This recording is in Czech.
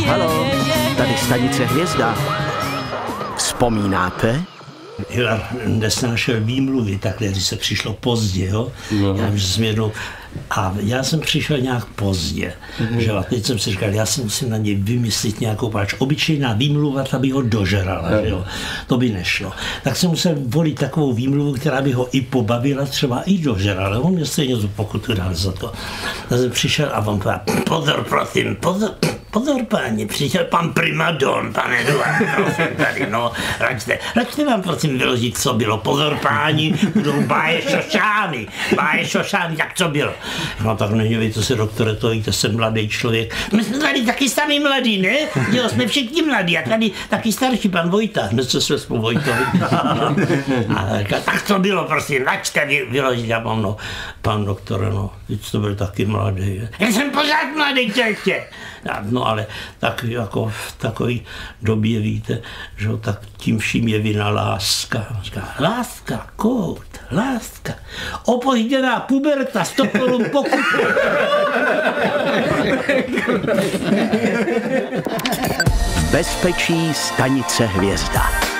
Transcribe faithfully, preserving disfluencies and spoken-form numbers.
Haló, tady stanice Hvězda. Vzpomínáte? Já nesnášel výmluvy takhle, když se přišlo pozdě, jo. No. Já, že jsem jednou, a já jsem přišel nějak pozdě, mm-hmm. že a teď jsem si říkal, já si musím na něj vymyslet nějakou páč. Obyčejná výmluva, ta by ho dožrala, mm. že jo. To by nešlo. Tak jsem musel volit takovou výmluvu, která by ho i pobavila, třeba i dožrala. On mě stejně tu pokutu dal za to. Tak jsem přišel a on povedal, pozor, prosím, pozor, pozor, páni, přišel pan primadon, pane Eduard, prosím, tady, no, račte, račte vám, prosím, vyložit, co bylo. Pozor, páni, budou báje šošány, báje šošány, jak co bylo. No tak nedělejte se, doktore, to víte, jsem mladý člověk. My jsme tady taky sami mladí, ne? Jo, jsme všichni mladí a tady taky starší pan Vojta. Hned se jsme spolu Vojtovi. A říká, tak co bylo, prosím, račte vy, vyložit. Já mám, no, pan doktore, no, teď to byl taky mladý. Já jsem pořád mladý, ještě. No ale tak jako v takové době víte, že tak tím vším je vina láska. Říká, láska, kout, láska, opožděná puberta, sto korun pokutu. Bezpečí stanice Hvězda.